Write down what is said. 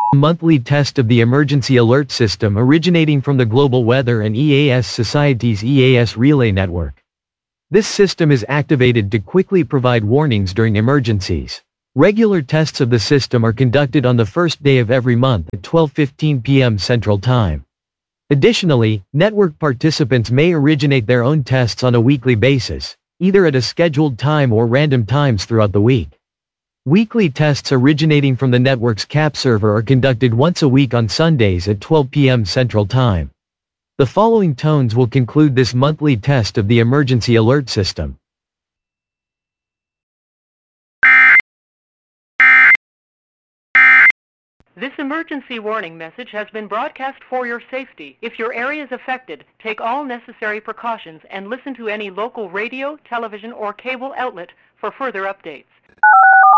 monthly test of the emergency alert system originating from the Global Weather and EAS Society's EAS Relay Network. This system is activated to quickly provide warnings during emergencies. Regular tests of the system are conducted on the first day of every month at 12:15 p.m. Central Time. Additionally, network participants may originate their own tests on a weekly basis, either at a scheduled time or random times throughout the week. Weekly tests originating from the network's CAP server are conducted once a week on Sundays at 12 p.m. Central Time. The following tones will conclude this monthly test of the emergency alert system. This emergency warning message has been broadcast for your safety. If your area is affected, take all necessary precautions and listen to any local radio, television, or cable outlet for further updates.